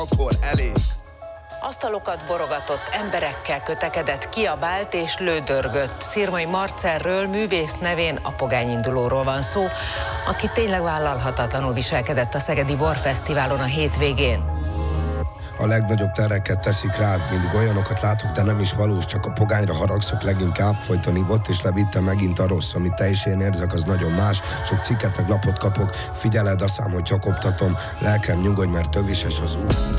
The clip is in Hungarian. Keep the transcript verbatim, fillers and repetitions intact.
akkor elég. Asztalokat borogatott, emberekkel kötekedett, kiabált és lődörgött. Szirmai Marcelről, művész nevén a pogányindulóról van szó, aki tényleg vállalhatatlanul viselkedett a Szegedi Borfesztiválon a hétvégén. A legnagyobb tereket teszik rád, mindig olyanokat látok, de nem is valós, csak a pogányra haragszok leginkább, folyton ivott és levittem megint a rossz, amit te és én érzek, az nagyon más, sok cikket meg lapot kapok, figyeled, azt szám, hogy csakoptatom, lelkem nyugodj, mert tövises az út.